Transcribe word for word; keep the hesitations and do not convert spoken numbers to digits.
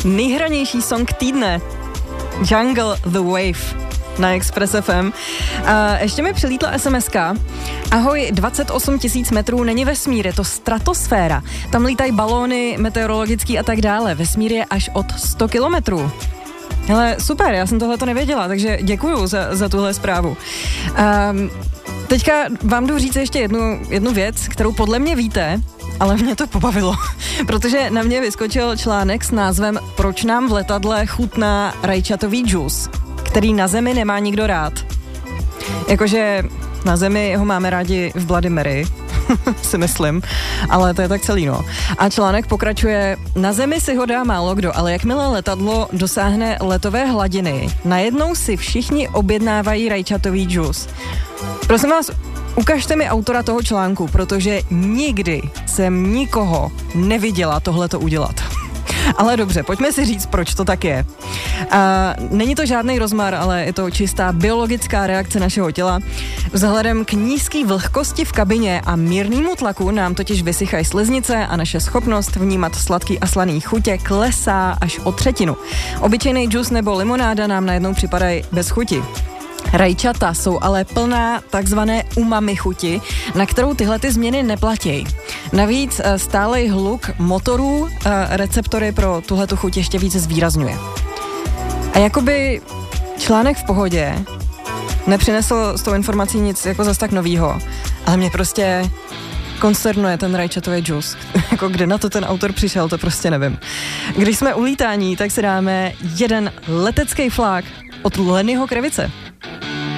Nejhranější song týdne. Jungle The Wave na Express F M. A ještě mi přilítla SMSka. Ahoj, dvacet osm tisíc metrů není vesmír, je to stratosféra. Tam lítají balóny, meteorologický a tak dále. Vesmír je až od sto kilometrů. Hele, super, já jsem tohle to nevěděla, takže děkuju za, za tuhle zprávu. Um, teďka vám jdu říct ještě jednu, jednu věc, kterou podle mě víte, ale mě to pobavilo, protože na mě vyskočil článek s názvem Proč nám v letadle chutná rajčatový džus, který na zemi nemá nikdo rád. Jakože na zemi ho máme rádi v Bloody Mary, si myslím, ale to je tak celý, no. A článek pokračuje, na zemi si ho dá málo kdo, ale jakmile letadlo dosáhne letové hladiny, najednou si všichni objednávají rajčatový džus. Prosím vás, ukažte mi autora toho článku, protože nikdy jsem nikoho neviděla tohleto udělat. Ale dobře, pojďme si říct, proč to tak je. A není to žádný rozmar, ale je to čistá biologická reakce našeho těla. Vzhledem k nízké vlhkosti v kabině a mírnému tlaku nám totiž vysychají sliznice a naše schopnost vnímat sladký a slaný chutě klesá až o třetinu. Obyčejný džus nebo limonáda nám najednou připadají bez chuti. Rajčata jsou ale plná takzvané umami chuti, na kterou tyhle ty změny neplatí. Navíc stálej hluk motorů receptory pro tuhletu chuť ještě více zvýrazňuje. A jakoby článek v pohodě nepřinesl s tou informací nic jako zas tak novýho, ale mě prostě konsternuje ten rajčatový džus. Jako kde na to ten autor přišel, to prostě nevím. Když jsme u lítání, tak si dáme jeden letecký flák od Lennyho Kravice.